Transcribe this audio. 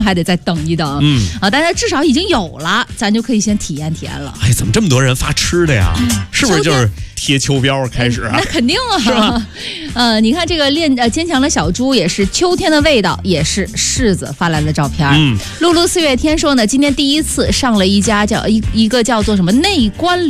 还得再等一等。大家至少已经有了，咱就可以先体验体验了。 哎，怎么这么多人发吃的呀？是不是就是贴秋膘开始啊？ 那肯定啊， 是吧？ 你看这个坚强的小猪也是秋天的味道，也是柿子发来的照片。露露四月天说呢，今天第一次上了一家一个叫做什么内观